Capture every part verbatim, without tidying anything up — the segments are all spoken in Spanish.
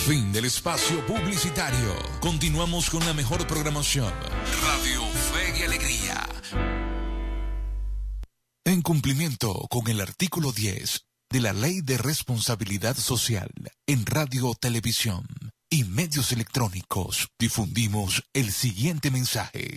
Fin del espacio publicitario. Continuamos con la mejor programación. Radio Fe y Alegría. En cumplimiento con el artículo diez de la Ley de Responsabilidad Social en Radio, Televisión y Medios Electrónicos, difundimos el siguiente mensaje.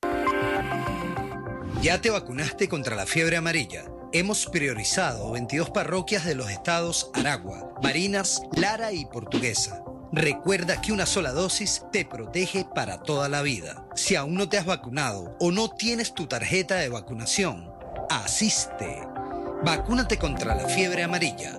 ¿Ya te vacunaste contra la fiebre amarilla? Hemos priorizado veintidós parroquias de los estados Aragua, Barinas, Lara y Portuguesa. Recuerda que una sola dosis te protege para toda la vida. Si aún no te has vacunado o no tienes tu tarjeta de vacunación, asiste. Vacúnate contra la fiebre amarilla.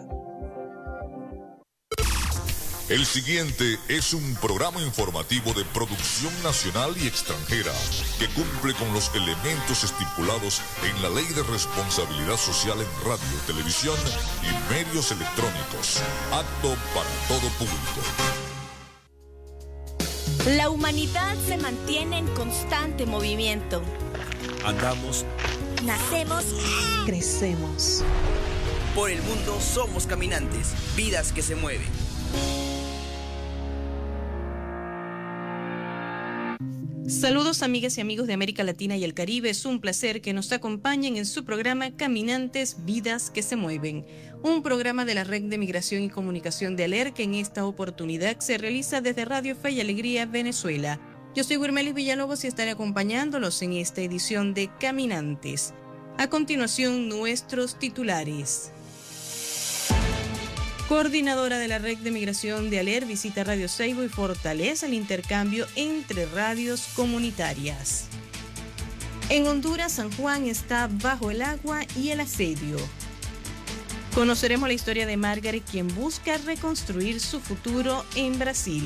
El siguiente es un programa informativo de producción nacional y extranjera que cumple con los elementos estipulados en la Ley de Responsabilidad Social en Radio, Televisión y Medios Electrónicos. Apto para todo público. La humanidad se mantiene en constante movimiento. Andamos. Nacemos. Crecemos. Por el mundo somos caminantes, vidas que se mueven. Saludos amigas y amigos de América Latina y el Caribe, es un placer que nos acompañen en su programa Caminantes, Vidas que se Mueven, un programa de la Red de Migración y Comunicación de ALER que en esta oportunidad se realiza desde Radio Fe y Alegría, Venezuela. Yo soy Wirmelis Villalobos y estaré acompañándolos en esta edición de Caminantes. A continuación, nuestros titulares. Coordinadora de la Red de Migración de ALER visita Radio Seibo y fortalece el intercambio entre radios comunitarias. En Honduras, San Juan está bajo el agua y el asedio. Conoceremos la historia de Margaret, quien busca reconstruir su futuro en Brasil.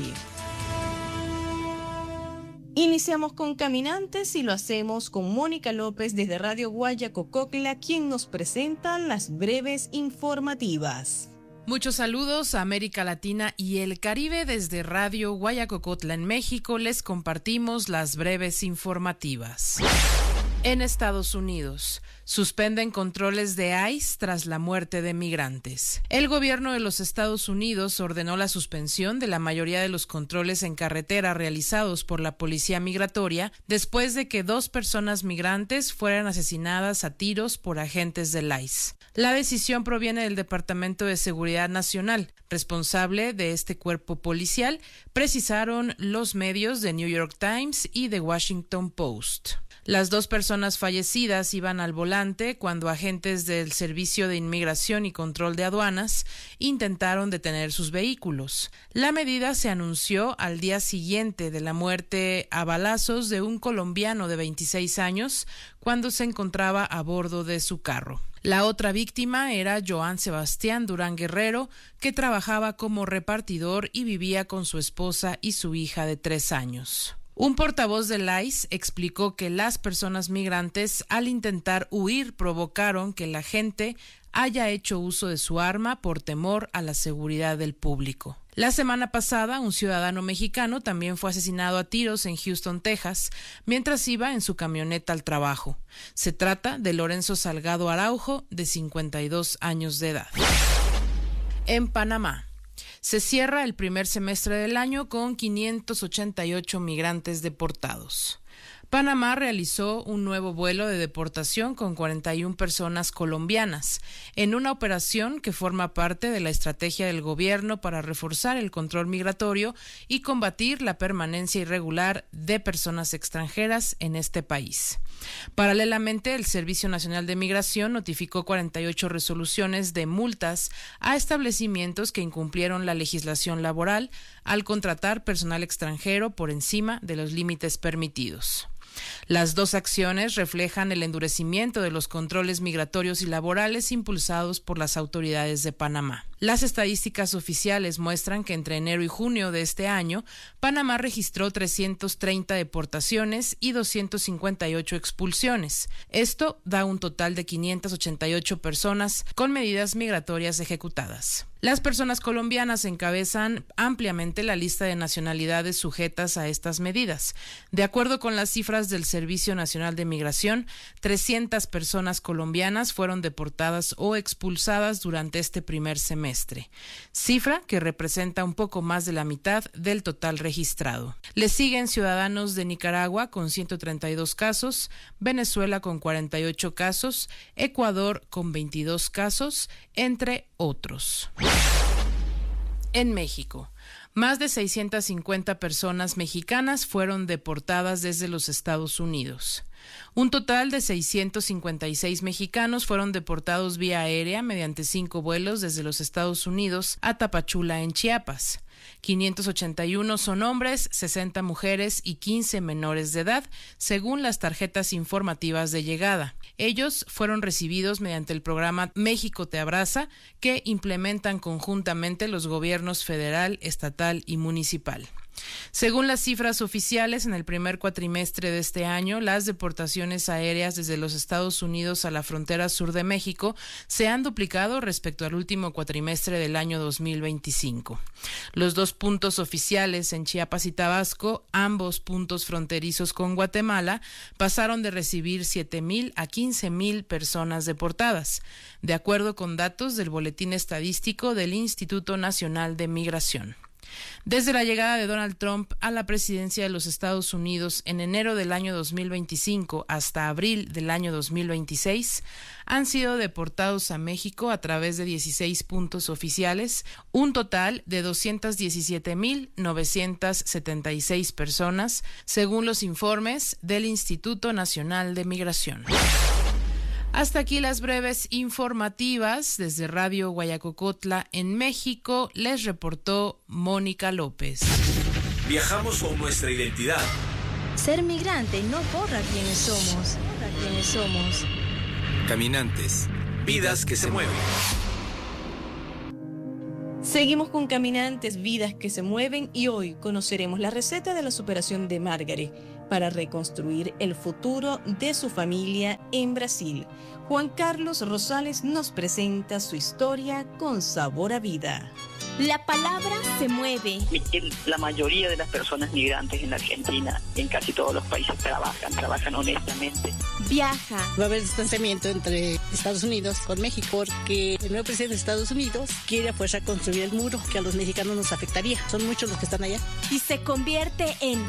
Iniciamos con Caminantes y lo hacemos con Mónica López desde Radio Guayacococla, quien nos presenta las breves informativas. Muchos saludos a América Latina y el Caribe desde Radio Guayacocotla en México. Les compartimos las breves informativas. En Estados Unidos, suspenden controles de I C E tras la muerte de migrantes. El gobierno de los Estados Unidos ordenó la suspensión de la mayoría de los controles en carretera realizados por la policía migratoria después de que dos personas migrantes fueran asesinadas a tiros por agentes del I C E. La decisión proviene del Departamento de Seguridad Nacional, responsable de este cuerpo policial, precisaron los medios de New York Times y The Washington Post. Las dos personas fallecidas iban al volante cuando agentes del Servicio de Inmigración y Control de Aduanas intentaron detener sus vehículos. La medida se anunció al día siguiente de la muerte a balazos de un colombiano de veintiséis años cuando se encontraba a bordo de su carro. La otra víctima era Joan Sebastián Durán Guerrero, que trabajaba como repartidor y vivía con su esposa y su hija de tres años. Un portavoz del I C E explicó que las personas migrantes, al intentar huir, provocaron que la gente haya hecho uso de su arma por temor a la seguridad del público. La semana pasada, un ciudadano mexicano también fue asesinado a tiros en Houston, Texas, mientras iba en su camioneta al trabajo. Se trata de Lorenzo Salgado Araujo, de cincuenta y dos años de edad. En Panamá, se cierra el primer semestre del año con quinientos ochenta y ocho migrantes deportados. Panamá realizó un nuevo vuelo de deportación con cuarenta y una personas colombianas, en una operación que forma parte de la estrategia del gobierno para reforzar el control migratorio y combatir la permanencia irregular de personas extranjeras en este país. Paralelamente, el Servicio Nacional de Migración notificó cuarenta y ocho resoluciones de multas a establecimientos que incumplieron la legislación laboral al contratar personal extranjero por encima de los límites permitidos. Las dos acciones reflejan el endurecimiento de los controles migratorios y laborales impulsados por las autoridades de Panamá. Las estadísticas oficiales muestran que entre enero y junio de este año, Panamá registró trescientas treinta deportaciones y doscientas cincuenta y ocho expulsiones. Esto da un total de quinientas ochenta y ocho personas con medidas migratorias ejecutadas. Las personas colombianas encabezan ampliamente la lista de nacionalidades sujetas a estas medidas. De acuerdo con las cifras del Servicio Nacional de Migración, trescientas personas colombianas fueron deportadas o expulsadas durante este primer semestre. cuatrimestre, cifra que representa un poco más de la mitad del total registrado. Le siguen ciudadanos de Nicaragua con ciento treinta y dos casos, Venezuela con cuarenta y ocho casos, Ecuador con veintidós casos, entre otros. En México, más de seiscientas cincuenta personas mexicanas fueron deportadas desde los Estados Unidos. Un total de seiscientos cincuenta y seis mexicanos fueron deportados vía aérea mediante cinco vuelos desde los Estados Unidos a Tapachula, en Chiapas. quinientos ochenta y uno son hombres, sesenta mujeres y quince menores de edad, según las tarjetas informativas de llegada. Ellos fueron recibidos mediante el programa México Te Abraza, que implementan conjuntamente los gobiernos federal, estatal y municipal. Según las cifras oficiales, en el primer cuatrimestre de este año, las deportaciones aéreas desde los Estados Unidos a la frontera sur de México se han duplicado respecto al último cuatrimestre del año dos mil veinticinco. Los dos puntos oficiales en Chiapas y Tabasco, ambos puntos fronterizos con Guatemala, pasaron de recibir siete mil a quince mil personas deportadas, de acuerdo con datos del Boletín Estadístico del Instituto Nacional de Migración. Desde la llegada de Donald Trump a la presidencia de los Estados Unidos en enero del año dos mil veinticinco hasta abril del año dos mil veintiséis, han sido deportados a México a través de dieciséis puntos oficiales, un total de doscientas diecisiete mil novecientas setenta y seis personas, según los informes del Instituto Nacional de Migración. Hasta aquí las breves informativas. Desde Radio Guayacocotla, en México, les reportó Mónica López. Viajamos con nuestra identidad. Ser migrante no borra quiénes somos. Borra quiénes somos. Caminantes, vidas que se mueven. Seguimos con Caminantes, vidas que se mueven, y hoy conoceremos la receta de la superación de Margaret para reconstruir el futuro de su familia en Brasil. Juan Carlos Rosales nos presenta su historia con sabor a vida. La palabra se mueve. La mayoría de las personas migrantes en la Argentina, en casi todos los países, trabajan, trabajan honestamente. Viaja. Va a haber distanciamiento entre Estados Unidos con México porque el nuevo presidente de Estados Unidos quiere a fuerza construir el muro que a los mexicanos nos afectaría. Son muchos los que están allá. Y se convierte en...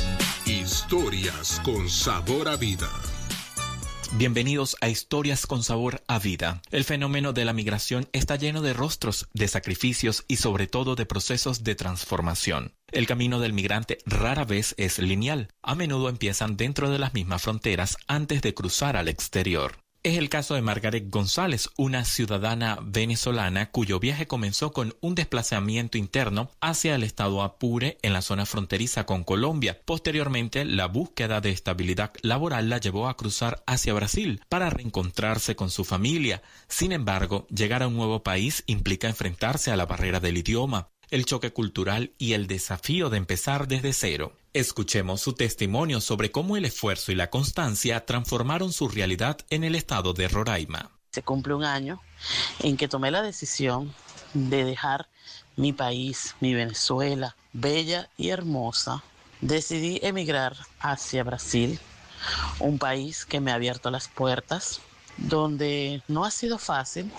Historias con sabor a vida. Bienvenidos a Historias con sabor a vida. El fenómeno de la migración está lleno de rostros, de sacrificios y sobre todo de procesos de transformación. El camino del migrante rara vez es lineal. A menudo empiezan dentro de las mismas fronteras antes de cruzar al exterior. Es el caso de Margaret González, una ciudadana venezolana cuyo viaje comenzó con un desplazamiento interno hacia el estado Apure en la zona fronteriza con Colombia. Posteriormente, la búsqueda de estabilidad laboral la llevó a cruzar hacia Brasil para reencontrarse con su familia. Sin embargo, llegar a un nuevo país implica enfrentarse a la barrera del idioma, el choque cultural y el desafío de empezar desde cero. Escuchemos su testimonio sobre cómo el esfuerzo y la constancia transformaron su realidad en el estado de Roraima. Se cumple un año en que tomé la decisión de dejar mi país, mi Venezuela, bella y hermosa. Decidí emigrar hacia Brasil, un país que me ha abierto las puertas, donde no ha sido fácil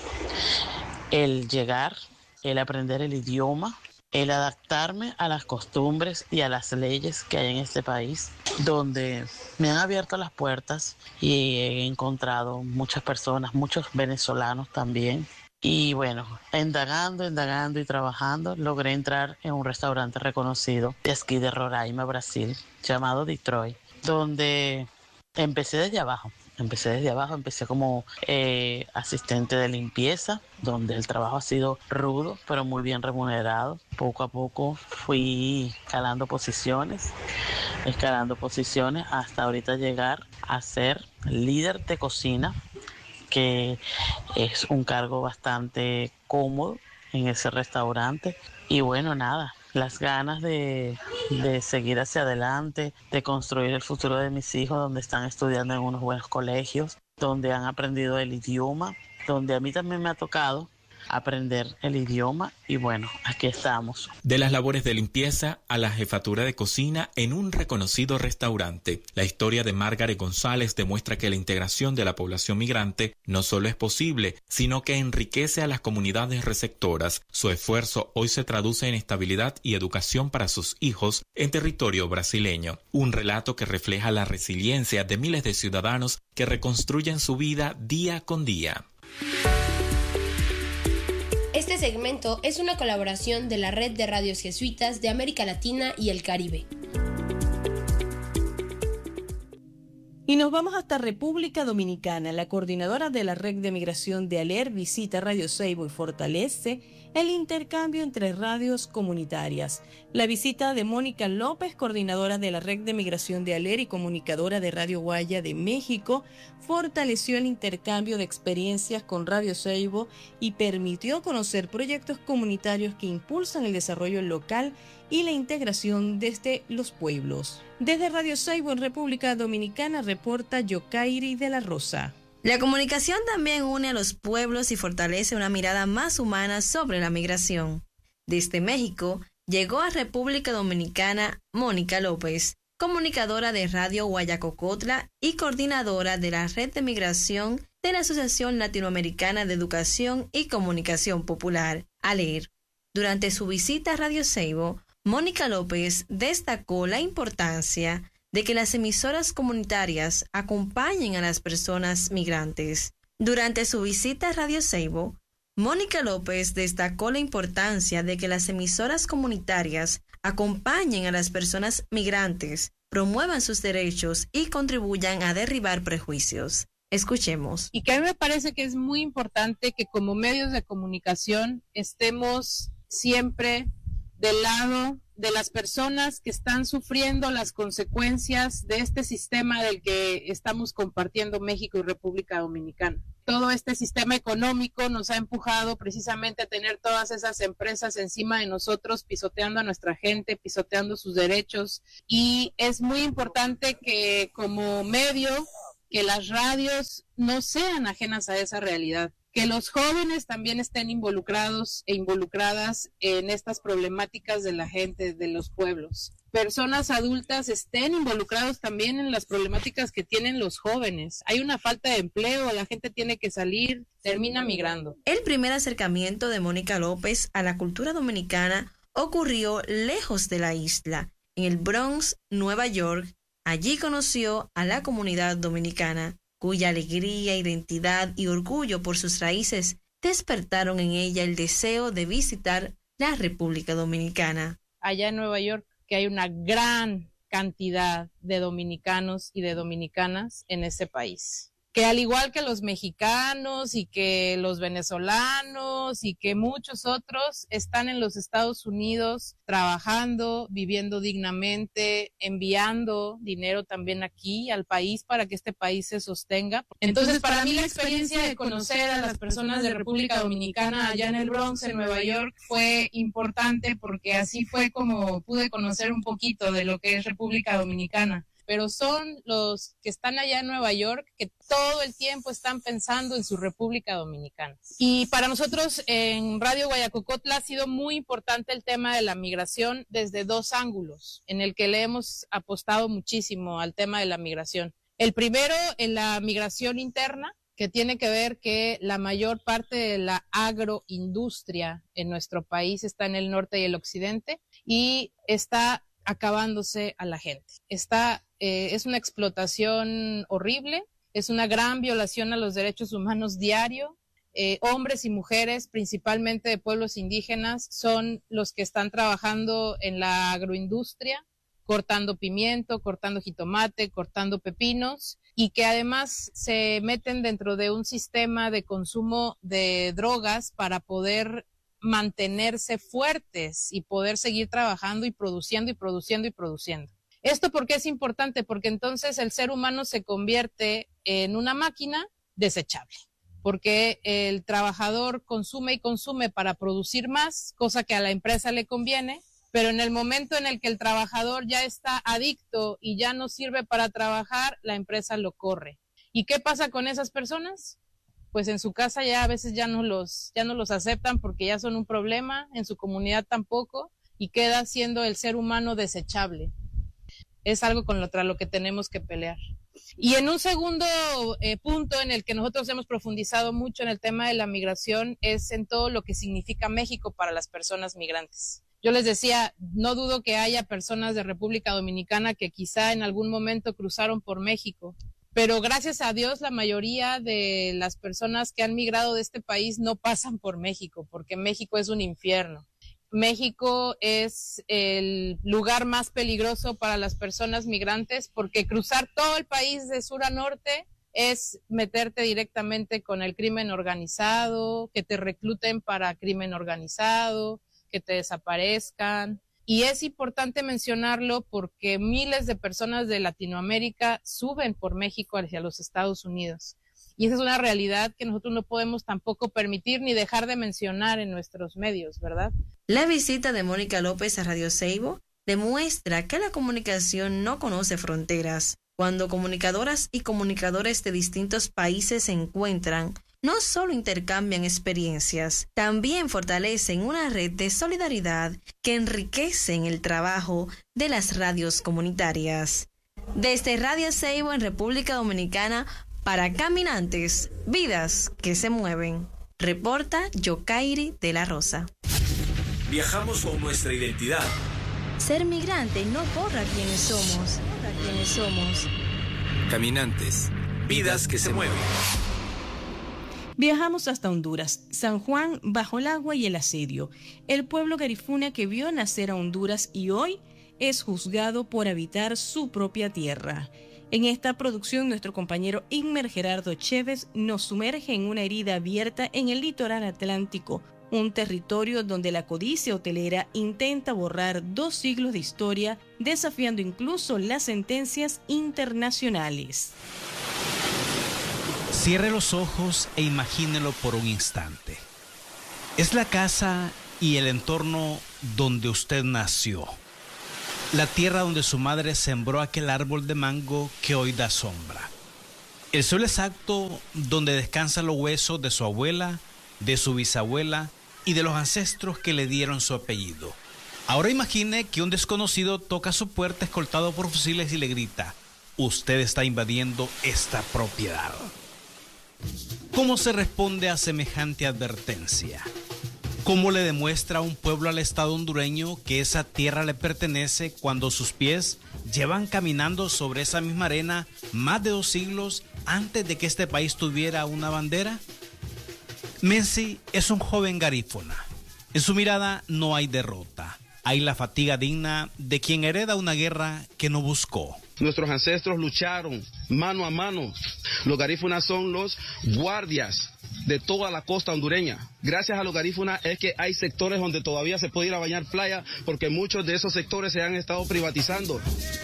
el llegar, el aprender el idioma, el adaptarme a las costumbres y a las leyes que hay en este país, donde me han abierto las puertas y he encontrado muchas personas, muchos venezolanos también. Y bueno, indagando, indagando y trabajando, logré entrar en un restaurante reconocido de aquí de Roraima, Brasil, llamado Detroit, donde empecé desde abajo. Empecé desde abajo, empecé como eh, asistente de limpieza, donde el trabajo ha sido rudo, pero muy bien remunerado. Poco a poco fui escalando posiciones, escalando posiciones, hasta ahorita llegar a ser líder de cocina, que es un cargo bastante cómodo en ese restaurante. Y bueno, nada, las ganas de, de seguir hacia adelante, de construir el futuro de mis hijos, donde están estudiando en unos buenos colegios, donde han aprendido el idioma, donde a mí también me ha tocado aprender el idioma y bueno, aquí estamos. De las labores de limpieza a la jefatura de cocina en un reconocido restaurante, la historia de Margaret González demuestra que la integración de la población migrante no solo es posible, sino que enriquece a las comunidades receptoras. Su esfuerzo hoy se traduce en estabilidad y educación para sus hijos en territorio brasileño. Un relato que refleja la resiliencia de miles de ciudadanos que reconstruyen su vida día con día. Este segmento es una colaboración de la Red de Radios Jesuitas de América Latina y el Caribe. Y nos vamos hasta República Dominicana. La coordinadora de la Red de Migración de ALER visita Radio Ceibo y fortalece el intercambio entre radios comunitarias. La visita de Mónica López, coordinadora de la Red de Migración de ALER y comunicadora de Radio Guaya de México, fortaleció el intercambio de experiencias con Radio Ceibo y permitió conocer proyectos comunitarios que impulsan el desarrollo local y la integración desde los pueblos. Desde Radio Ceibo en República Dominicana reporta Yokairi de la Rosa. La comunicación también une a los pueblos y fortalece una mirada más humana sobre la migración. Desde México llegó a República Dominicana Mónica López, comunicadora de Radio Guayacocotla y coordinadora de la Red de Migración de la Asociación Latinoamericana de Educación y Comunicación Popular, ALER. Durante su visita a Radio Ceibo, Mónica López destacó la importancia de que las emisoras comunitarias acompañen a las personas migrantes. Durante su visita a Radio Ceibo, Mónica López destacó la importancia de que las emisoras comunitarias acompañen a las personas migrantes, promuevan sus derechos y contribuyan a derribar prejuicios. Escuchemos. Y que a mí me parece que es muy importante que como medios de comunicación estemos siempre del lado de las personas que están sufriendo las consecuencias de este sistema del que estamos compartiendo México y República Dominicana. Todo este sistema económico nos ha empujado precisamente a tener todas esas empresas encima de nosotros, pisoteando a nuestra gente, pisoteando sus derechos, y es muy importante que como medio, que las radios no sean ajenas a esa realidad. Que los jóvenes también estén involucrados e involucradas en estas problemáticas de la gente, de los pueblos. Personas adultas estén involucrados también en las problemáticas que tienen los jóvenes. Hay una falta de empleo, la gente tiene que salir, termina migrando. El primer acercamiento de Mónica López a la cultura dominicana ocurrió lejos de la isla, en el Bronx, Nueva York. Allí conoció a la comunidad dominicana, cuya alegría, identidad y orgullo por sus raíces despertaron en ella el deseo de visitar la República Dominicana. Allá en Nueva York, que hay una gran cantidad de dominicanos y de dominicanas en ese país. Que al igual que los mexicanos y que los venezolanos y que muchos otros están en los Estados Unidos trabajando, viviendo dignamente, enviando dinero también aquí al país para que este país se sostenga. Entonces, para mí la experiencia de conocer a las personas de República Dominicana allá en el Bronx, en Nueva York, fue importante porque así fue como pude conocer un poquito de lo que es República Dominicana. Pero son los que están allá en Nueva York que todo el tiempo están pensando en su República Dominicana. Y para nosotros en Radio Guayacocotla ha sido muy importante el tema de la migración desde dos ángulos, en el que le hemos apostado muchísimo al tema de la migración. El primero, en la migración interna, que tiene que ver que la mayor parte de la agroindustria en nuestro país está en el norte y el occidente y está acabándose a la gente. Está Eh, es una explotación horrible, es una gran violación a los derechos humanos diario. Eh, hombres y mujeres, principalmente de pueblos indígenas, son los que están trabajando en la agroindustria, cortando pimiento, cortando jitomate, cortando pepinos, y que además se meten dentro de un sistema de consumo de drogas para poder mantenerse fuertes y poder seguir trabajando y produciendo y produciendo y produciendo. ¿Esto por qué es importante? Porque entonces el ser humano se convierte en una máquina desechable, porque el trabajador consume y consume para producir más, cosa que a la empresa le conviene, pero en el momento en el que el trabajador ya está adicto y ya no sirve para trabajar, la empresa lo corre. ¿Y qué pasa con esas personas? pues en su casa ya a veces ya no los, ya no los aceptan porque ya son un problema, en su comunidad tampoco, y queda siendo el ser humano desechable. Es algo contra lo que tenemos que pelear. Y en un segundo eh, punto en el que nosotros hemos profundizado mucho en el tema de la migración es en todo lo que significa México para las personas migrantes. Yo les decía, no dudo que haya personas de República Dominicana que quizá en algún momento cruzaron por México, pero gracias a Dios la mayoría de las personas que han migrado de este país no pasan por México, porque México es un infierno. México es el lugar más peligroso para las personas migrantes porque cruzar todo el país de sur a norte es meterte directamente con el crimen organizado, que te recluten para crimen organizado, que te desaparezcan. Y es importante mencionarlo porque miles de personas de Latinoamérica suben por México hacia los Estados Unidos. Y esa es una realidad que nosotros no podemos tampoco permitir ni dejar de mencionar en nuestros medios, ¿verdad? La visita de Mónica López a Radio Seibo demuestra que la comunicación no conoce fronteras. Cuando comunicadoras y comunicadores de distintos países se encuentran, no solo intercambian experiencias, también fortalecen una red de solidaridad que enriquecen el trabajo de las radios comunitarias. Desde Radio Seibo en República Dominicana, para Caminantes, vidas que se mueven. Reporta Yokairi de la Rosa. Viajamos con nuestra identidad. Ser migrante no borra quienes somos. Borra quienes somos. Caminantes, vidas que se mueven. Viajamos hasta Honduras, San Juan, bajo el agua y el asedio. El pueblo garifuna que vio nacer a Honduras y hoy es juzgado por habitar su propia tierra. En esta producción, nuestro compañero Inmer Gerardo Chévez nos sumerge en una herida abierta en el litoral atlántico, un territorio donde la codicia hotelera intenta borrar dos siglos de historia, desafiando incluso las sentencias internacionales. Cierre los ojos e imagínelo por un instante. Es la casa y el entorno donde usted nació. La tierra donde su madre sembró aquel árbol de mango que hoy da sombra. El suelo exacto donde descansan los huesos de su abuela, de su bisabuela y de los ancestros que le dieron su apellido. Ahora imagine que un desconocido toca su puerta escoltado por fusiles y le grita: usted está invadiendo esta propiedad. ¿Cómo se responde a semejante advertencia? ¿Cómo le demuestra a un pueblo al Estado hondureño que esa tierra le pertenece cuando sus pies llevan caminando sobre esa misma arena más de dos siglos antes de que este país tuviera una bandera? Menzi es un joven garífuna. En su mirada no hay derrota. Hay la fatiga digna de quien hereda una guerra que no buscó. Nuestros ancestros lucharon mano a mano. Los garífunas son los guardias de toda la costa hondureña. Gracias a los garífunas es que hay sectores donde todavía se puede ir a bañar playa, porque muchos de esos sectores se han estado privatizando.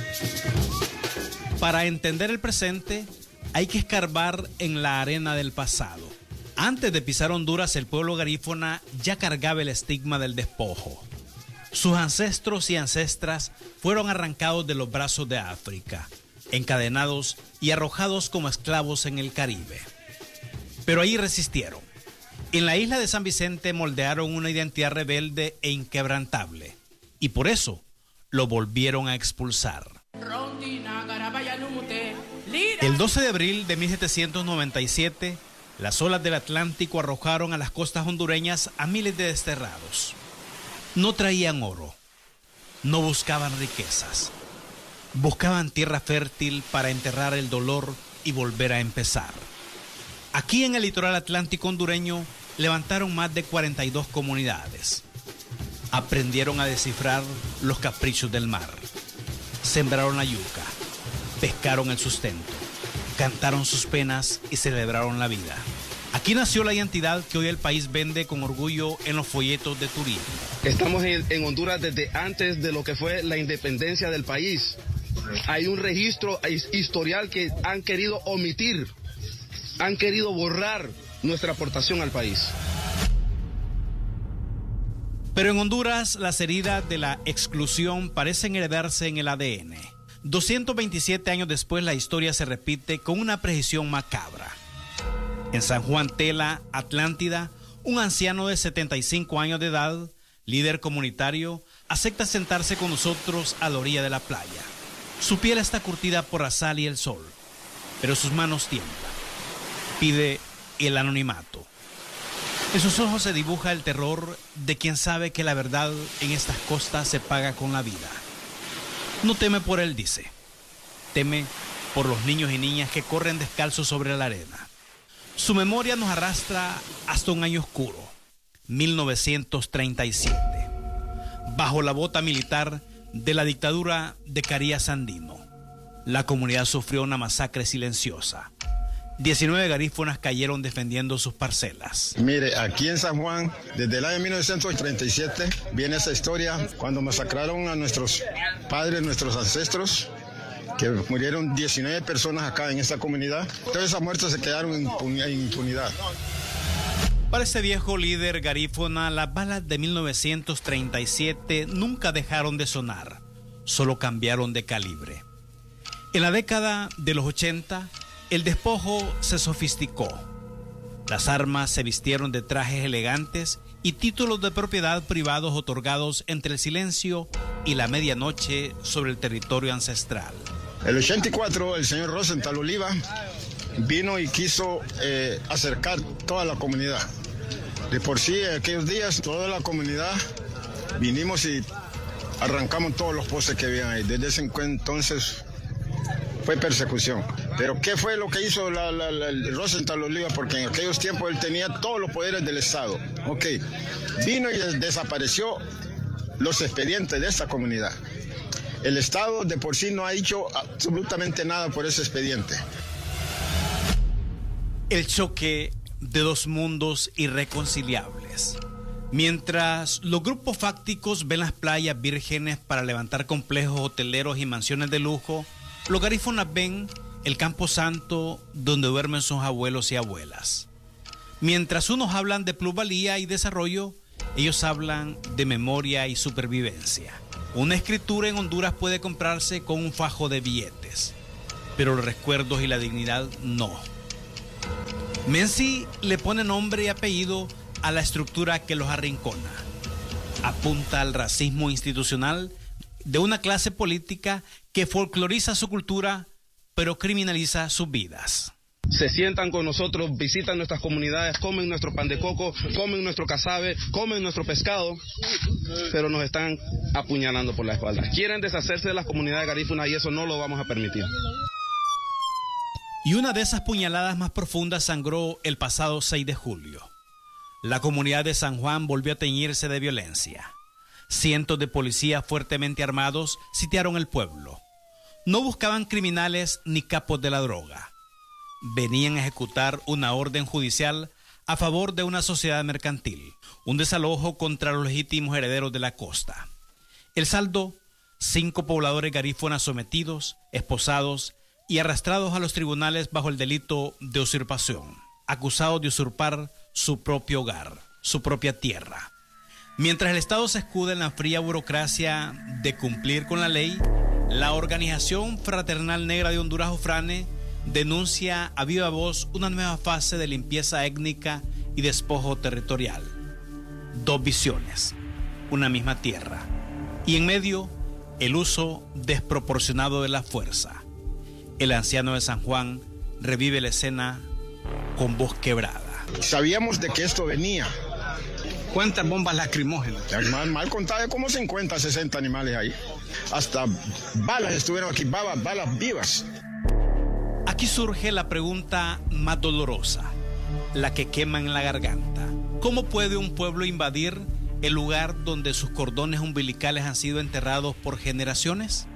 Para entender el presente, hay que escarbar en la arena del pasado. Antes de pisar Honduras, el pueblo garífuna ya cargaba el estigma del despojo. Sus ancestros y ancestras fueron arrancados de los brazos de África, encadenados y arrojados como esclavos en el Caribe. Pero ahí resistieron. En la isla de San Vicente moldearon una identidad rebelde e inquebrantable, y por eso lo volvieron a expulsar. El doce de abril de mil setecientos noventa y siete, las olas del Atlántico arrojaron a las costas hondureñas a miles de desterrados. No traían oro, no buscaban riquezas, buscaban tierra fértil para enterrar el dolor y volver a empezar. Aquí en el litoral atlántico hondureño levantaron más de cuarenta y dos comunidades. Aprendieron a descifrar los caprichos del mar, sembraron la yuca, pescaron el sustento, cantaron sus penas y celebraron la vida. Aquí nació la identidad que hoy el país vende con orgullo en los folletos de turismo. Estamos en, en Honduras desde antes de lo que fue la independencia del país. Hay un registro historial que han querido omitir, han querido borrar nuestra aportación al país. Pero en Honduras las heridas de la exclusión parecen heredarse en el A D N. doscientos veintisiete años después la historia se repite con una precisión macabra. En San Juan Tela, Atlántida, un anciano de setenta y cinco años de edad, líder comunitario, acepta sentarse con nosotros a la orilla de la playa. Su piel está curtida por la sal y el sol, pero sus manos tiemblan. Pide el anonimato. En sus ojos se dibuja el terror de quien sabe que la verdad en estas costas se paga con la vida. No teme por él, dice. Teme por los niños y niñas que corren descalzos sobre la arena. Su memoria nos arrastra hasta un año oscuro, mil novecientos treinta y siete, bajo la bota militar de la dictadura de Carías Sandino. La comunidad sufrió una masacre silenciosa. diecinueve garífunas cayeron defendiendo sus parcelas. Mire, aquí en San Juan, desde el año mil novecientos treinta y siete, viene esa historia cuando masacraron a nuestros padres, nuestros ancestros, que murieron diecinueve personas acá en esta comunidad. Todas esas muertes se quedaron en impunidad. Para este viejo líder garífuna, las balas de mil novecientos treinta y siete nunca dejaron de sonar, solo cambiaron de calibre. En la década de los ochenta, el despojo se sofisticó. Las armas se vistieron de trajes elegantes y títulos de propiedad privados otorgados entre el silencio y la medianoche sobre el territorio ancestral. El ochenta y cuatro, el señor Rosenthal Oliva vino y quiso eh, acercar toda la comunidad. De por sí, en aquellos días, toda la comunidad vinimos y arrancamos todos los postes que habían ahí. Desde ese entonces fue persecución. Pero ¿qué fue lo que hizo la, la, la, el Rosenthal Oliva? Porque en aquellos tiempos él tenía todos los poderes del Estado. Ok, vino y desapareció los expedientes de esta comunidad. El Estado de por sí no ha hecho absolutamente nada por ese expediente. El choque de dos mundos irreconciliables. Mientras los grupos fácticos ven las playas vírgenes para levantar complejos hoteleros y mansiones de lujo, los garífunas ven el campo santo donde duermen sus abuelos y abuelas. Mientras unos hablan de plusvalía y desarrollo, ellos hablan de memoria y supervivencia. Una escritura en Honduras puede comprarse con un fajo de billetes, pero los recuerdos y la dignidad no. Menzi le pone nombre y apellido a la estructura que los arrincona. Apunta al racismo institucional de una clase política que folcloriza su cultura, pero criminaliza sus vidas. Se sientan con nosotros, visitan nuestras comunidades, comen nuestro pan de coco, comen nuestro casabe, comen nuestro pescado, pero nos están apuñalando por la espalda. Quieren deshacerse de las comunidades garífunas y eso no lo vamos a permitir. Y una de esas puñaladas más profundas sangró el pasado seis de julio. La comunidad de San Juan volvió a teñirse de violencia. Cientos de policías fuertemente armados sitiaron el pueblo. No buscaban criminales ni capos de la droga. Venían a ejecutar una orden judicial a favor de una sociedad mercantil, un desalojo contra los legítimos herederos de la costa. El saldo, cinco pobladores garífunas sometidos, esposados y arrastrados a los tribunales bajo el delito de usurpación, acusados de usurpar su propio hogar, su propia tierra. Mientras el Estado se escuda en la fría burocracia de cumplir con la ley, la Organización Fraternal Negra de Honduras, OFRANE, denuncia a viva voz una nueva fase de limpieza étnica y despojo territorial. Dos visiones, una misma tierra, y en medio el uso desproporcionado de la fuerza. El anciano de San Juan revive la escena con voz quebrada. Sabíamos de que esto venía. ¿Cuántas bombas lacrimógenas? Mal, mal contado, como cincuenta, sesenta animales ahí. Hasta balas estuvieron aquí, balas, balas vivas. Aquí surge la pregunta más dolorosa, la que quema en la garganta. ¿Cómo puede un pueblo invadir el lugar donde sus cordones umbilicales han sido enterrados por generaciones?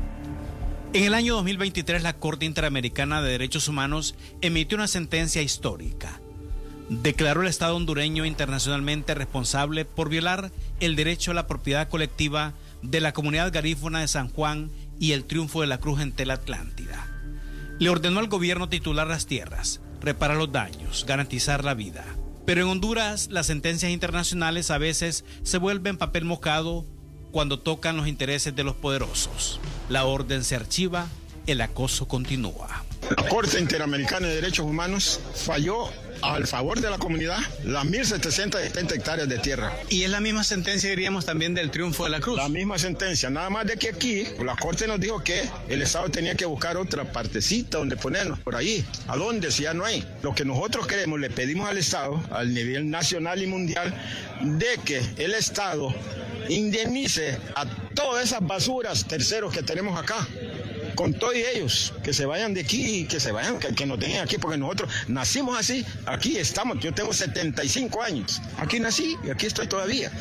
En el año dos mil veintitrés, la Corte Interamericana de Derechos Humanos emitió una sentencia histórica. Declaró el Estado hondureño internacionalmente responsable por violar el derecho a la propiedad colectiva de la comunidad garífuna de San Juan y el triunfo de la Cruz en Tela Atlántida. Le ordenó al gobierno titular las tierras, reparar los daños, garantizar la vida. Pero en Honduras, las sentencias internacionales a veces se vuelven papel mojado cuando tocan los intereses de los poderosos. La orden se archiva, el acoso continúa. La Corte Interamericana de Derechos Humanos falló al favor de la comunidad las mil setecientas setenta hectáreas de tierra. Y es la misma sentencia, diríamos, también del triunfo de la Cruz. La misma sentencia, nada más de que aquí la Corte nos dijo que el Estado tenía que buscar otra partecita donde ponernos, por ahí. ¿A dónde? Si ya no hay. Lo que nosotros queremos, le pedimos al Estado, al nivel nacional y mundial, de que el Estado indemnice a todas esas basuras terceros que tenemos acá, con todos ellos, que se vayan de aquí, que se vayan, que, que nos dejen aquí, porque nosotros nacimos así, aquí estamos, yo tengo setenta y cinco años, aquí nací y aquí estoy todavía.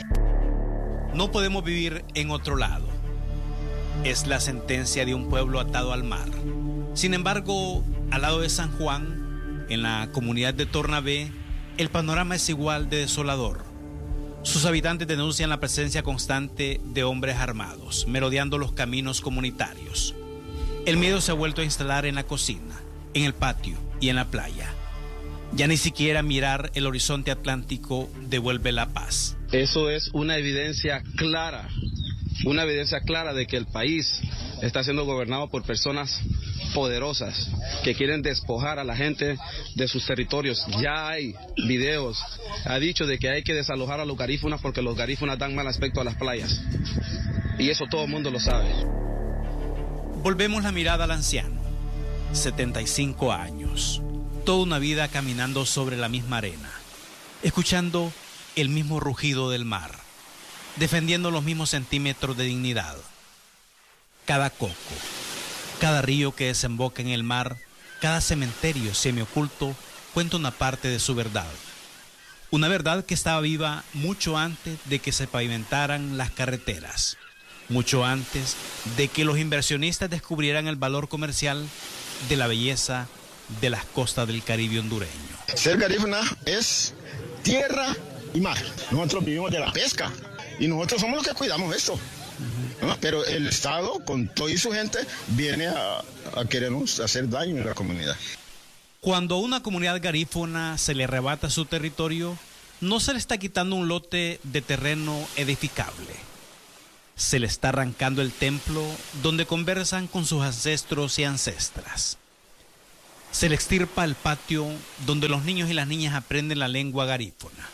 No podemos vivir en otro lado. Es la sentencia de un pueblo atado al mar. Sin embargo, al lado de San Juan, en la comunidad de Tornabé, el panorama es igual de desolador. Sus habitantes denuncian la presencia constante de hombres armados, merodeando los caminos comunitarios. El miedo se ha vuelto a instalar en la cocina, en el patio y en la playa. Ya ni siquiera mirar el horizonte atlántico devuelve la paz. Eso es una evidencia clara, una evidencia clara de que el país está siendo gobernado por personas poderosas que quieren despojar a la gente de sus territorios. Ya hay videos, ha dicho de que hay que desalojar a los garífunas porque los garífunas dan mal aspecto a las playas. Y eso todo el mundo lo sabe. Volvemos la mirada al anciano, setenta y cinco años, toda una vida caminando sobre la misma arena, escuchando el mismo rugido del mar, defendiendo los mismos centímetros de dignidad. Cada coco, cada río que desemboca en el mar, cada cementerio semioculto cuenta una parte de su verdad. Una verdad que estaba viva mucho antes de que se pavimentaran las carreteras, mucho antes de que los inversionistas descubrieran el valor comercial de la belleza de las costas del Caribe hondureño. Ser garífuna es tierra y mar. Nosotros vivimos de la pesca y nosotros somos los que cuidamos esto. ¿No? Pero el Estado, con toda su gente, viene a, a querernos hacer daño en la comunidad. Cuando a una comunidad garífuna se le arrebata su territorio, no se le está quitando un lote de terreno edificable. Se le está arrancando el templo donde conversan con sus ancestros y ancestras. Se le extirpa el patio donde los niños y las niñas aprenden la lengua garífuna.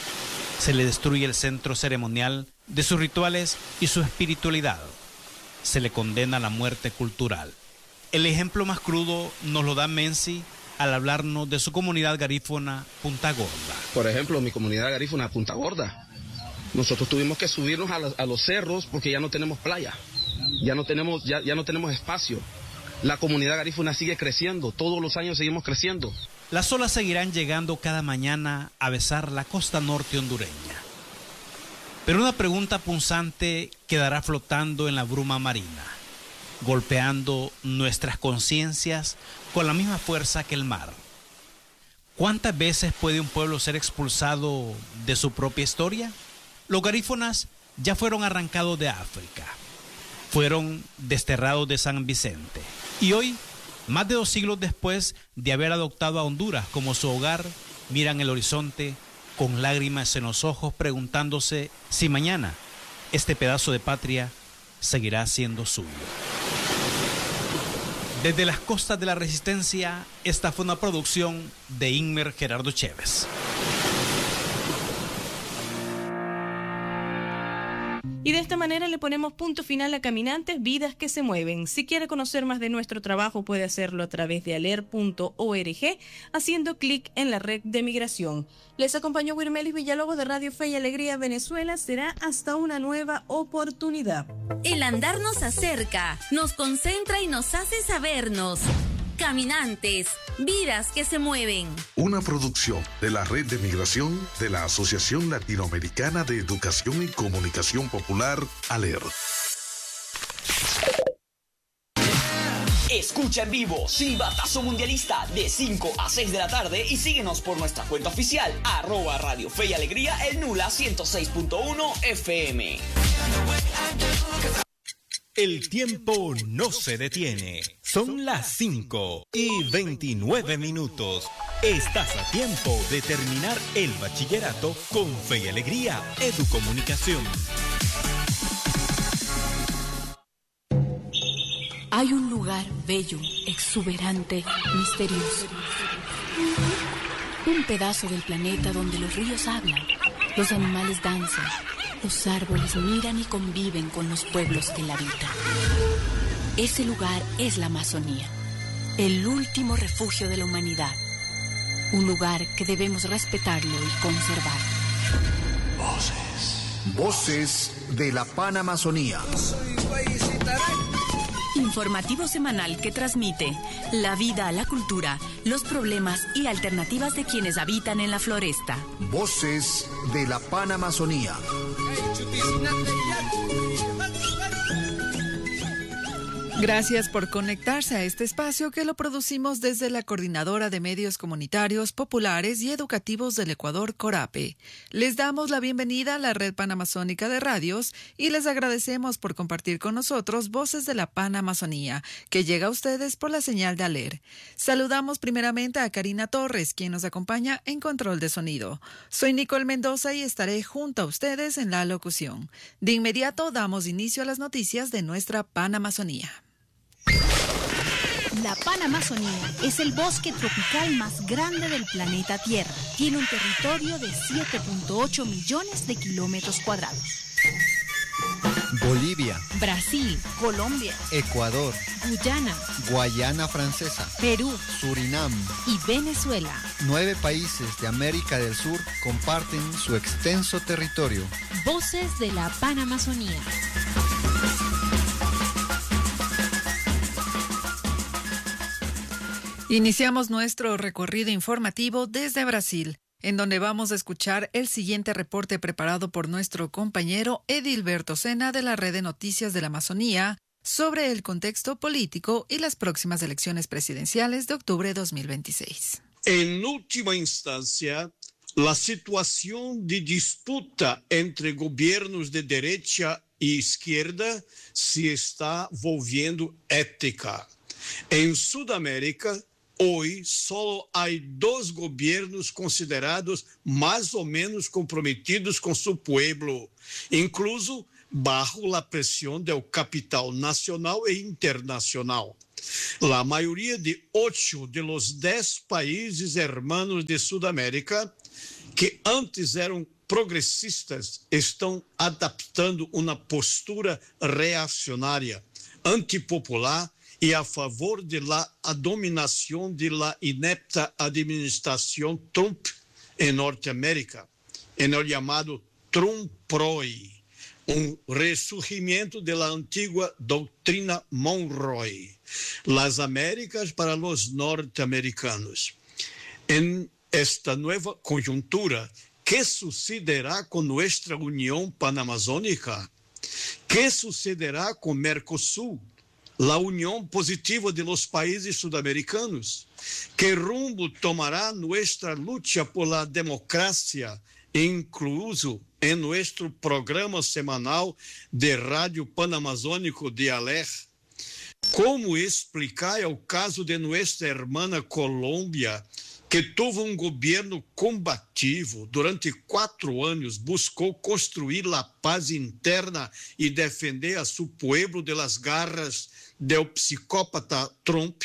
Se le destruye el centro ceremonial de sus rituales y su espiritualidad. Se le condena a la muerte cultural. El ejemplo más crudo nos lo da Menzi al hablarnos de su comunidad garífuna Punta Gorda. Por ejemplo, mi comunidad garífuna Punta Gorda. Nosotros tuvimos que subirnos a, la, a los cerros porque ya no tenemos playa, ya no tenemos, ya, ya no tenemos espacio. La comunidad garífuna sigue creciendo, todos los años seguimos creciendo. Las olas seguirán llegando cada mañana a besar la costa norte hondureña. Pero una pregunta punzante quedará flotando en la bruma marina, golpeando nuestras conciencias con la misma fuerza que el mar. ¿Cuántas veces puede un pueblo ser expulsado de su propia historia? Los garífunas ya fueron arrancados de África, fueron desterrados de San Vicente. Y hoy, más de dos siglos después de haber adoptado a Honduras como su hogar, miran el horizonte con lágrimas en los ojos preguntándose si mañana este pedazo de patria seguirá siendo suyo. Desde las costas de la Resistencia, esta fue una producción de Inmer Gerardo Chévez. Y de esta manera le ponemos punto final a Caminantes, Vidas que se Mueven. Si quiere conocer más de nuestro trabajo, puede hacerlo a través de aler punto org, haciendo clic en la red de migración. Les acompañó Wirmelis Villalobos de Radio Fe y Alegría Venezuela. Será hasta una nueva oportunidad. El andar nos acerca, nos concentra y nos hace sabernos. Caminantes, vidas que se mueven. Una producción de la Red de Migración de la Asociación Latinoamericana de Educación y Comunicación Popular, ALER. Escucha en vivo Silbatazo Mundialista de cinco a seis de la tarde y síguenos por nuestra cuenta oficial arroba Radio Fe y Alegría el Nula ciento seis punto uno F M. El tiempo no se detiene. Son las cinco y veintinueve minutos. Estás a tiempo de terminar el bachillerato con Fe y Alegría Educomunicación. Hay un lugar bello, exuberante, misterioso. Un pedazo del planeta donde los ríos hablan, los animales danzan, los árboles miran y conviven con los pueblos que la habitan. Ese lugar es la Amazonía, el último refugio de la humanidad. Un lugar que debemos respetarlo y conservar. Voces. Voces de la Panamazonía. Informativo semanal que transmite la vida, la cultura, los problemas y alternativas de quienes habitan en la floresta. Voces de la Panamazonía. Gracias por conectarse a este espacio que lo producimos desde la Coordinadora de Medios Comunitarios, Populares y Educativos del Ecuador, CORAPE. Les damos la bienvenida a la Red Panamazónica de Radios y les agradecemos por compartir con nosotros Voces de la Panamazonía, que llega a ustedes por la señal de Aler. Saludamos primeramente a Karina Torres, quien nos acompaña en control de sonido. Soy Nicole Mendoza y estaré junto a ustedes en la locución. De inmediato damos inicio a las noticias de nuestra Panamazonía. La Panamazonía es el bosque tropical más grande del planeta Tierra. Tiene un territorio de siete punto ocho millones de kilómetros cuadrados. Bolivia, Brasil, Colombia, Ecuador, Guyana, Guayana Francesa, Perú, Surinam y Venezuela. Nueve países de América del Sur comparten su extenso territorio. Voces de la Panamazonía. Iniciamos nuestro recorrido informativo desde Brasil, en donde vamos a escuchar el siguiente reporte preparado por nuestro compañero Edilberto Sena de la Red de Noticias de la Amazonía sobre el contexto político y las próximas elecciones presidenciales de octubre de dos mil veintiséis. En última instancia, la situación de disputa entre gobiernos de derecha y izquierda se está volviendo ética. En Sudamérica, hoy solo hay dos gobiernos considerados más o menos comprometidos con su pueblo, incluso bajo la presión del capital nacional e internacional. La mayoría de ocho de los diez países hermanos de Sudamérica, que antes eran progresistas, estão adaptando uma postura reacionária, antipopular e a favor de la dominação de la inepta administração Trump em Norteamérica, en el llamado Trumproi, um ressurgimento de la antigua doutrina Monroe, las Américas para los norteamericanos. En esta nueva conjuntura, ¿qué sucederá con nuestra Unión Panamazónica? ¿Qué sucederá con Mercosul, la unión positiva de los países sudamericanos? ¿Qué rumbo tomará nuestra lucha por la democracia, incluso en nuestro programa semanal de Radio Panamazónico de Aler? ¿Cómo explicar el caso de nuestra hermana Colômbia, que tuvo um governo combativo, durante quatro anos buscou construir a paz interna e defender a seu povo das garras do psicópata Trump?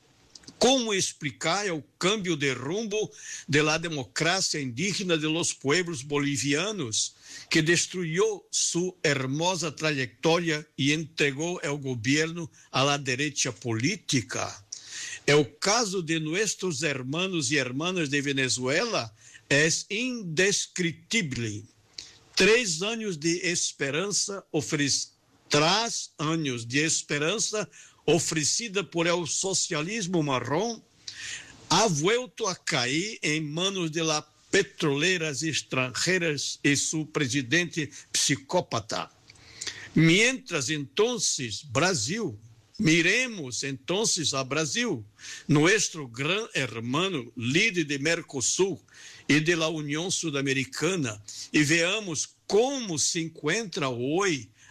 Como explicar o câmbio de rumbo da democracia indígena de los pueblos bolivianos, que destruiu sua hermosa trajetória e entregou o governo à la derecha política? El caso de nuestros hermanos y hermanas de Venezuela es indescriptible. Tres años de esperanza, ofrec- tras años de esperanza ofrecida por el socialismo marrón, ha vuelto a caer en manos de las petroleras extranjeras y su presidente psicópata. Mientras entonces Brasil... Miremos entonces a Brasil, nuestro gran hermano líder de Mercosul y de la Unión Sudamericana, y veamos cómo se encuentra hoy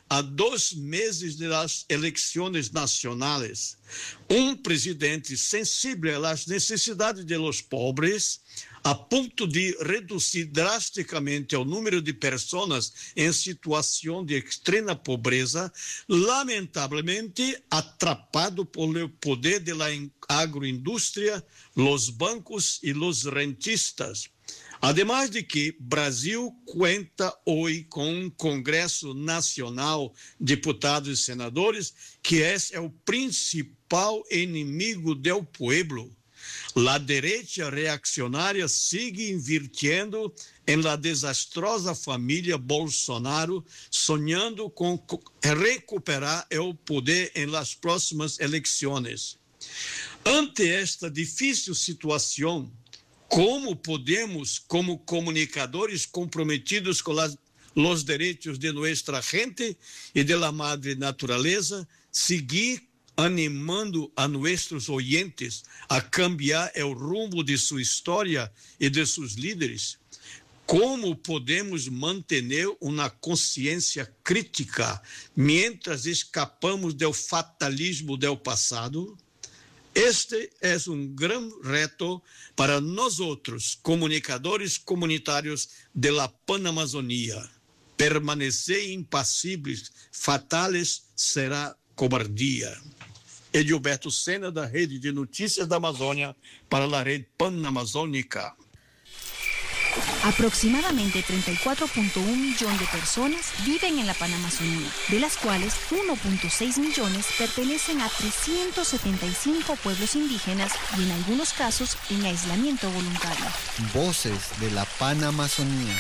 a dos meses de las elecciones nacionales, un presidente sensible a las necesidades de los pobres, a ponto de reducir drasticamente o número de personas em situação de extrema pobreza, lamentavelmente atrapado por el poder de la agroindústria, los bancos e los rentistas. Además de que Brasil cuenta hoje com um Congresso Nacional, deputados e senadores, que é o principal inimigo do povo. La derecha reaccionária sigue invirtiendo em la desastrosa família Bolsonaro, sonhando com recuperar o poder em las próximas eleições. Ante esta difícil situação, como podemos, como comunicadores comprometidos com las, los derechos de nuestra gente e de la madre naturaleza, seguir animando a nossos oyentes a cambiar o rumbo de sua história e de seus líderes? Como podemos manter uma consciência crítica mientras escapamos do fatalismo do passado? Este é um grande reto para nós outros, comunicadores comunitários de la Panamazônia. Permanecer impassíveis, fatales, será cobardia. Edilberto Sena, da Rede de Notícias da Amazônia, para a Rede Panamazônica. Aproximadamente treinta y cuatro punto uno millón de personas viven en la Panamazonía, de las cuales uno punto seis millones pertenecen a trescientos setenta y cinco pueblos indígenas y en algunos casos en aislamiento voluntario. Voces de la Panamazonía.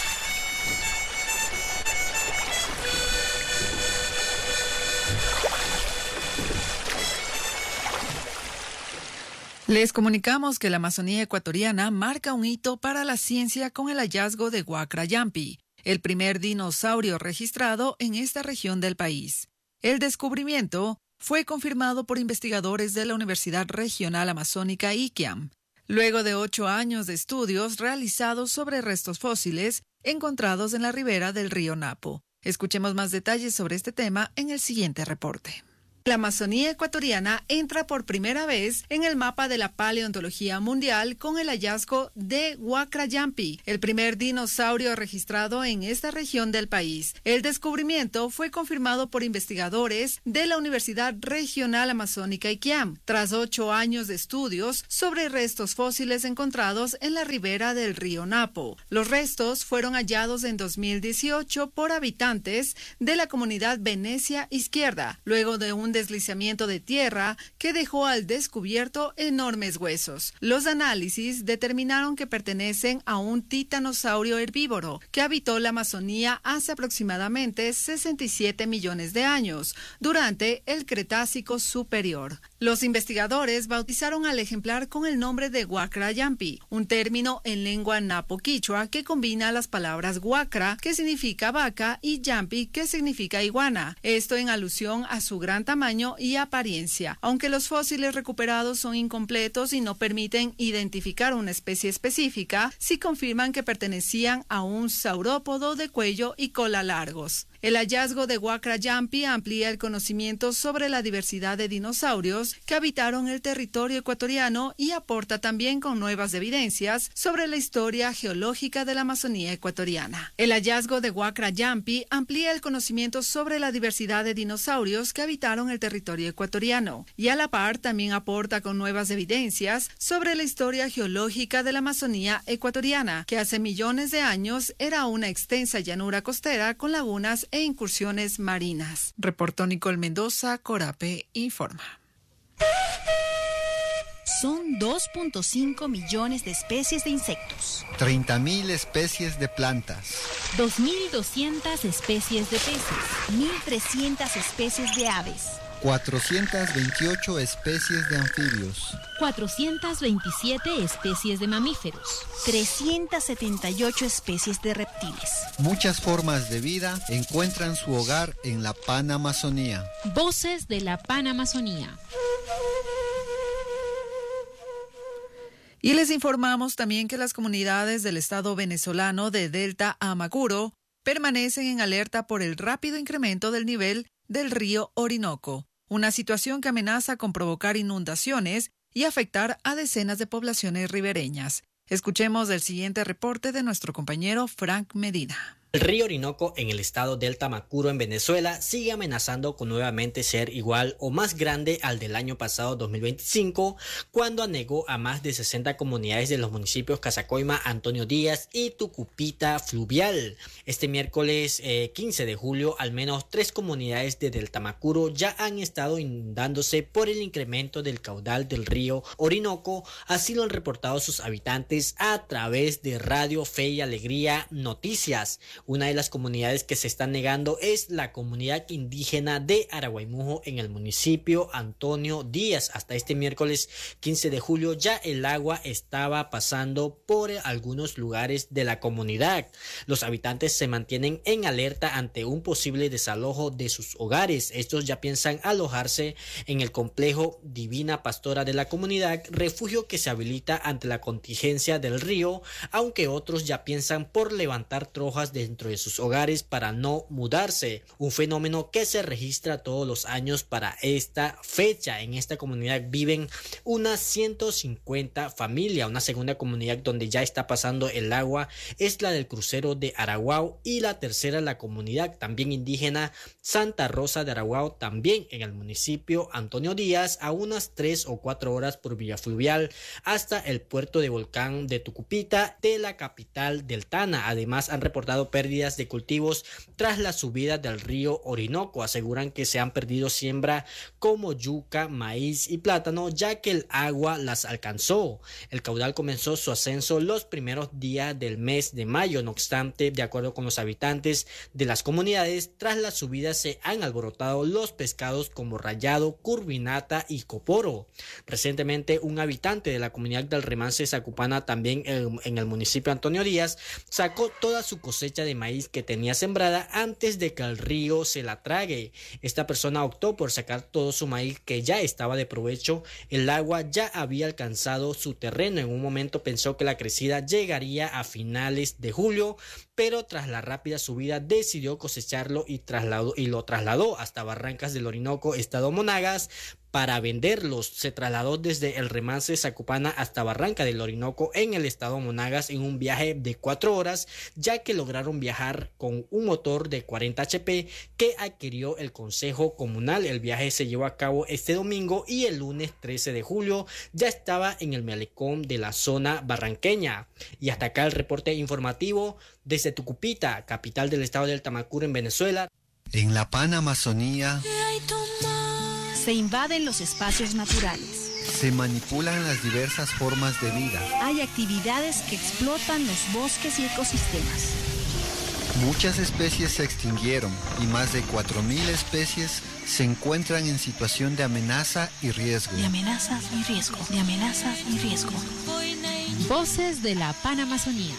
Les comunicamos que la Amazonía ecuatoriana marca un hito para la ciencia con el hallazgo de Huacrayampi, el primer dinosaurio registrado en esta región del país. El descubrimiento fue confirmado por investigadores de la Universidad Regional Amazónica I C A M, luego de ocho años de estudios realizados sobre restos fósiles encontrados en la ribera del río Napo. Escuchemos más detalles sobre este tema en el siguiente reporte. La Amazonía ecuatoriana entra por primera vez en el mapa de la paleontología mundial con el hallazgo de Huacrayampi, el primer dinosaurio registrado en esta región del país. El descubrimiento fue confirmado por investigadores de la Universidad Regional Amazónica I C A M, tras ocho años de estudios sobre restos fósiles encontrados en la ribera del río Napo. Los restos fueron hallados en dos mil dieciocho por habitantes de la comunidad Venecia Izquierda, luego de un deslizamiento de tierra que dejó al descubierto enormes huesos. Los análisis determinaron que pertenecen a un titanosaurio herbívoro que habitó la Amazonía hace aproximadamente sesenta y siete millones de años, durante el Cretácico Superior. Los investigadores bautizaron al ejemplar con el nombre de Huacrayampi, un término en lengua napo-quichua que combina las palabras huacra, que significa vaca, y yampi, que significa iguana, esto en alusión a su gran tamaño y apariencia. Aunque los fósiles recuperados son incompletos y no permiten identificar una especie específica, sí confirman que pertenecían a un saurópodo de cuello y cola largos. El hallazgo de Huacrayampi amplía el conocimiento sobre la diversidad de dinosaurios que habitaron el territorio ecuatoriano y aporta también con nuevas evidencias sobre la historia geológica de la Amazonía ecuatoriana. El hallazgo de Huacrayampi amplía el conocimiento sobre la diversidad de dinosaurios que habitaron el territorio ecuatoriano y a la par también aporta con nuevas evidencias sobre la historia geológica de la Amazonía ecuatoriana, que hace millones de años era una extensa llanura costera con lagunas e incursiones marinas. Reportó Nicole Mendoza, Corape informa. Son dos punto cinco millones de especies de insectos, treinta mil especies de plantas, dos mil doscientas especies de peces, mil trescientas especies de aves, cuatrocientas veintiocho especies de anfibios, cuatrocientas veintisiete especies de mamíferos, trescientas setenta y ocho especies de reptiles. Muchas formas de vida encuentran su hogar en la Panamazonía. Voces de la Panamazonía. Y les informamos también que las comunidades del estado venezolano de Delta Amacuro permanecen en alerta por el rápido incremento del nivel del río Orinoco, una situación que amenaza con provocar inundaciones y afectar a decenas de poblaciones ribereñas. Escuchemos el siguiente reporte de nuestro compañero Frank Medina. El río Orinoco en el estado del Tamacuro en Venezuela sigue amenazando con nuevamente ser igual o más grande al del año pasado dos mil veinticinco, cuando anegó a más de sesenta comunidades de los municipios Casacoima, Antonio Díaz y Tucupita Fluvial. Este miércoles eh, quince de julio, al menos tres comunidades de del Tamacuro ya han estado inundándose por el incremento del caudal del río Orinoco, así lo han reportado sus habitantes a través de Radio Fe y Alegría Noticias. Una de las comunidades que se están negando es la comunidad indígena de Araguaimujo en el municipio Antonio Díaz. Hasta este miércoles quince de julio ya el agua estaba pasando por algunos lugares de la comunidad. Los habitantes se mantienen en alerta ante un posible desalojo de sus hogares. Estos ya piensan alojarse en el complejo Divina Pastora de la comunidad, refugio que se habilita ante la contingencia del río, aunque otros ya piensan por levantar trojas de dentro de sus hogares para no mudarse, un fenómeno que se registra todos los años para esta fecha. En esta comunidad viven unas ciento cincuenta familias. Una segunda comunidad donde ya está pasando el agua es la del crucero de Araguao, y la tercera la comunidad también indígena Santa Rosa de Araguao, también en el municipio Antonio Díaz, a unas tres o cuatro horas por vía fluvial hasta el puerto de Volcán de Tucupita de la capital del Tana. Además han reportado pérdidas de cultivos tras la subida del río Orinoco. Aseguran que se han perdido siembra como yuca, maíz y plátano, ya que el agua las alcanzó. El caudal comenzó su ascenso los primeros días del mes de mayo. No obstante, de acuerdo con los habitantes de las comunidades, tras la subida se han alborotado los pescados como rayado, curvinata y coporo. Recientemente, un habitante de la comunidad del Remanse Zacupana, también en, en el municipio Antonio Díaz, sacó toda su cosecha de maíz que tenía sembrada antes de que el río se la trague. Esta persona optó por sacar todo su maíz que ya estaba de provecho. El agua ya había alcanzado su terreno. En un momento pensó que la crecida llegaría a finales de julio, pero tras la rápida subida decidió cosecharlo y, trasladó, y lo trasladó hasta Barrancas del Orinoco, estado Monagas, para venderlos. Se trasladó desde el Remanse Zacupana hasta Barranca del Orinoco en el estado Monagas en un viaje de cuatro horas, ya que lograron viajar con un motor de cuarenta hache pe que adquirió el Consejo Comunal. El viaje se llevó a cabo este domingo y el lunes trece de julio ya estaba en el malecón de la zona barranqueña. Y hasta acá el reporte informativo desde Tucupita, capital del estado del Tamacuro en Venezuela. En la Panamazonía se invaden los espacios naturales. Se manipulan las diversas formas de vida. Hay actividades que explotan los bosques y ecosistemas. Muchas especies se extinguieron y más de cuatro mil especies se encuentran en situación de amenaza y riesgo. De amenazas y riesgo. De amenazas y riesgo. Voces de la Panamazonía.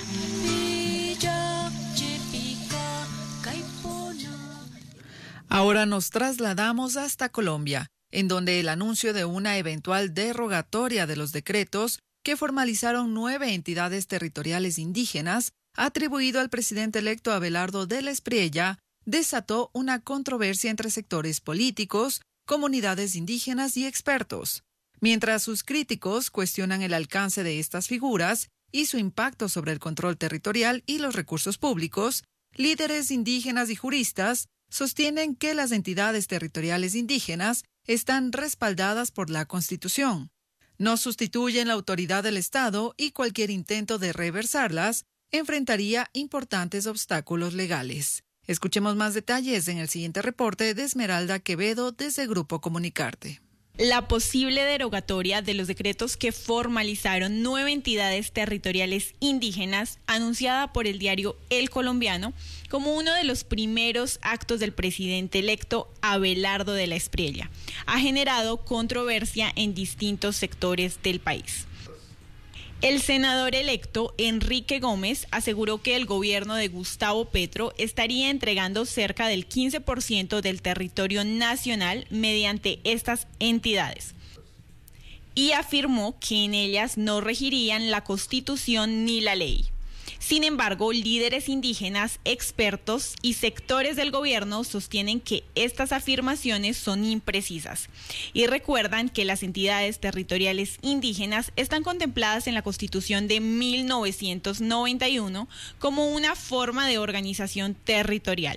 Ahora nos trasladamos hasta Colombia, en donde el anuncio de una eventual derogatoria de los decretos que formalizaron nueve entidades territoriales indígenas atribuido al presidente electo Abelardo de la Espriella desató una controversia entre sectores políticos, comunidades indígenas y expertos. Mientras sus críticos cuestionan el alcance de estas figuras y su impacto sobre el control territorial y los recursos públicos, líderes indígenas y juristas sostienen que las entidades territoriales indígenas están respaldadas por la Constitución. No sustituyen la autoridad del Estado y cualquier intento de reversarlas enfrentaría importantes obstáculos legales. Escuchemos más detalles en el siguiente reporte de Esmeralda Quevedo desde Grupo Comunicarte. La posible derogatoria de los decretos que formalizaron nueve entidades territoriales indígenas, anunciada por el diario El Colombiano, como uno de los primeros actos del presidente electo Abelardo de la Espriella, ha generado controversia en distintos sectores del país. El senador electo Enrique Gómez aseguró que el gobierno de Gustavo Petro estaría entregando cerca del quince por ciento del territorio nacional mediante estas entidades y afirmó que en ellas no regirían la Constitución ni la ley. Sin embargo, líderes indígenas, expertos y sectores del gobierno sostienen que estas afirmaciones son imprecisas y recuerdan que las entidades territoriales indígenas están contempladas en la Constitución de mil novecientos noventa y uno como una forma de organización territorial,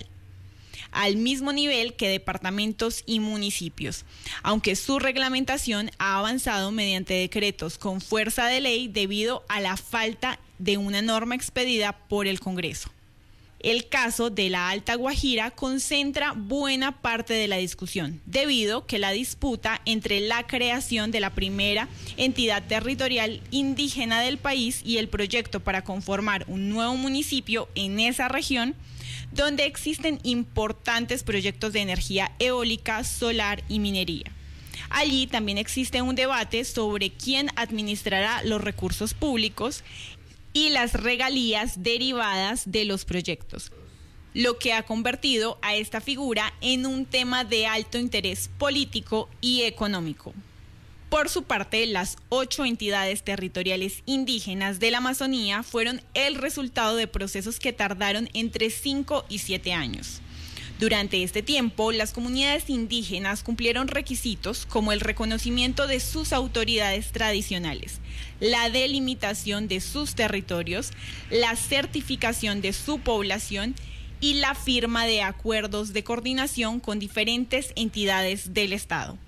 al mismo nivel que departamentos y municipios, aunque su reglamentación ha avanzado mediante decretos con fuerza de ley debido a la falta de una norma expedida por el Congreso. El caso de la Alta Guajira concentra buena parte de la discusión, debido a que la disputa entre la creación de la primera entidad territorial indígena del país y el proyecto para conformar un nuevo municipio en esa región, donde existen importantes proyectos de energía eólica, solar y minería. Allí también existe un debate sobre quién administrará los recursos públicos y las regalías derivadas de los proyectos, lo que ha convertido a esta figura en un tema de alto interés político y económico. Por su parte, las ocho entidades territoriales indígenas de la Amazonía fueron el resultado de procesos que tardaron entre cinco y siete años. Durante este tiempo, las comunidades indígenas cumplieron requisitos como el reconocimiento de sus autoridades tradicionales, la delimitación de sus territorios, la certificación de su población y la firma de acuerdos de coordinación con diferentes entidades del Estado.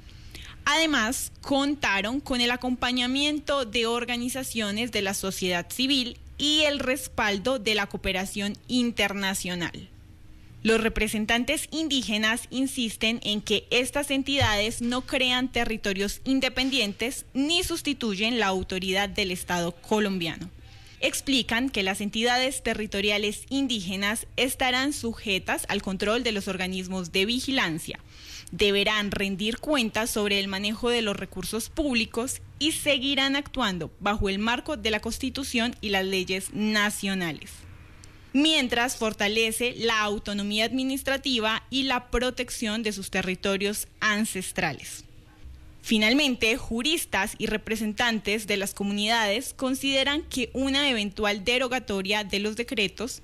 Además, contaron con el acompañamiento de organizaciones de la sociedad civil y el respaldo de la cooperación internacional. Los representantes indígenas insisten en que estas entidades no crean territorios independientes ni sustituyen la autoridad del Estado colombiano. Explican que las entidades territoriales indígenas estarán sujetas al control de los organismos de vigilancia, deberán rendir cuentas sobre el manejo de los recursos públicos y seguirán actuando bajo el marco de la Constitución y las leyes nacionales, mientras fortalece la autonomía administrativa y la protección de sus territorios ancestrales. Finalmente, juristas y representantes de las comunidades consideran que una eventual derogatoria de los decretos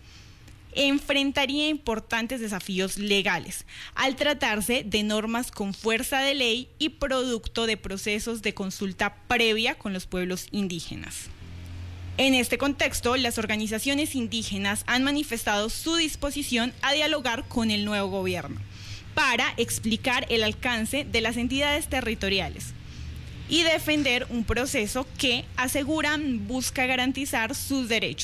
enfrentaría importantes desafíos legales, al tratarse de normas con fuerza de ley y producto de procesos de consulta previa con los pueblos indígenas. En este contexto, las organizaciones indígenas han manifestado su disposición a dialogar con el nuevo gobierno para explicar el alcance de las entidades territoriales y defender un proceso que, aseguran, busca garantizar sus derechos.